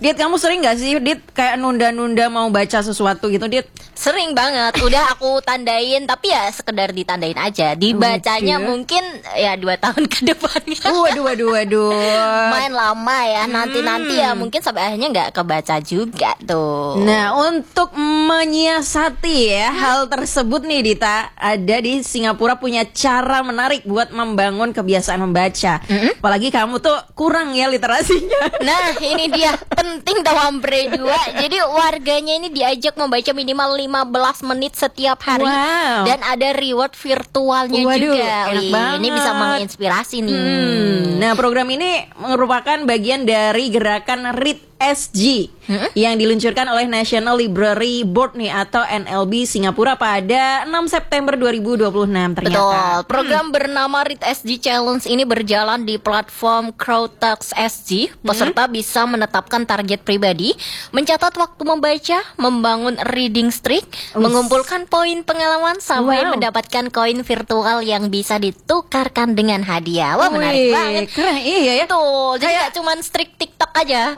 Dit, kamu sering gak sih, Dit, kayak nunda-nunda mau baca sesuatu gitu, Dit? Sering banget, udah aku tandain, tapi ya sekedar ditandain aja. Dibacanya mungkin ya 2 tahun ke depannya. Waduh. Main lama ya, nanti ya mungkin sampai akhirnya nggak kebaca juga tuh. Nah, untuk menyiasati ya hal tersebut nih, Dita, ada di Singapura punya cara menarik buat membangun kebiasaan membaca. Apalagi kamu tuh kurang ya literasinya. Nah, ini dia penting Tawampre 2. Jadi warganya ini diajak membaca minimal 15 menit setiap hari. Wow. Dan ada reward virtualnya juga. Enak banget. Ini bisa menginspirasi nih. Nah, program ini merupakan bagian dari gerakan Read SG yang diluncurkan oleh National Library Board nih atau NLB Singapura pada 6 September 2026 ternyata. Betul. Program bernama Read SG Challenge ini berjalan di platform Crowdtext SG. Peserta bisa menetapkan target pribadi, mencatat waktu membaca, membangun reading streak, mengumpulkan poin pengalaman sampai mendapatkan koin virtual yang bisa ditukarkan dengan hadiah. Wah, menarik banget. Keren, iya ya. Tuh, jadi gak cuman streak TikTok aja.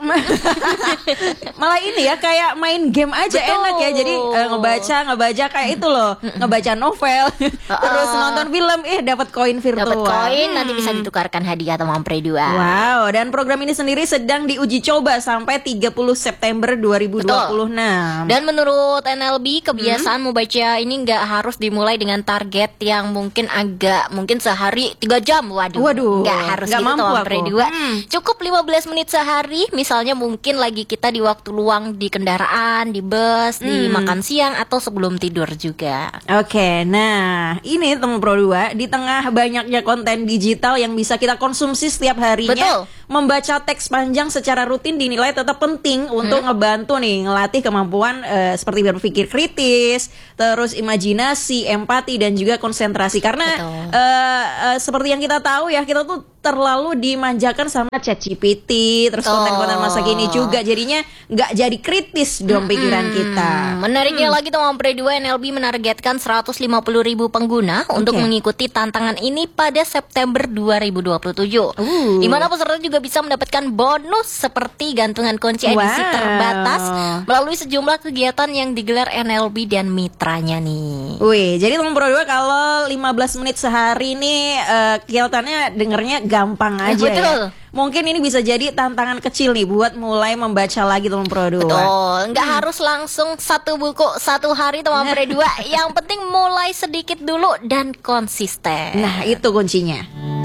Malah ini ya kayak main game aja. Betul. Enak ya. Jadi ngebaca kayak itu loh, ngebaca novel, terus nonton film, dapat koin virtual. Dapat koin nanti bisa ditukarkan hadiah Tawampre 2. Wow, dan program ini sendiri sedang diuji coba sampai 30 September 2026. Betul. Dan menurut NLB kebiasaan membaca ini nggak harus dimulai dengan target yang mungkin sehari 3 jam. Waduh, nggak harus nggak gitu mampu Tawampre aku. 2. Cukup 15 menit sehari. Misalnya mungkin lagi kita di waktu luang di kendaraan, di bus, di makan siang atau sebelum tidur juga. Oke, nah ini teman Pro 2, di tengah banyaknya konten digital yang bisa kita konsumsi setiap harinya, Betul. membaca teks panjang secara rutin dinilai tetap penting untuk ngebantu nih ngelatih kemampuan seperti berpikir kritis, terus imajinasi, empati dan juga konsentrasi. Karena seperti yang kita tahu ya, kita tuh terlalu dimanjakan sama ChatGPT, terus konten-konten masa kini juga, jadinya nggak jadi kritis dong pikiran kita. Menariknya lagi Tawampre 2, NLB menargetkan 150.000 pengguna untuk mengikuti tantangan ini pada September 2027. Di mana peserta juga bisa mendapatkan bonus seperti gantungan kunci edisi terbatas melalui sejumlah kegiatan yang digelar NLB dan mitranya nih. Wih, jadi teman Pro 2 kalau 15 menit sehari nih kelihatannya dengernya gampang aja. Betul. Ya. Mungkin ini bisa jadi tantangan kecil nih buat mulai membaca lagi teman Pro 2. Betul, nggak harus langsung 1 buku 1 hari Tawampre 2. Yang penting mulai sedikit dulu dan konsisten. Nah, itu kuncinya.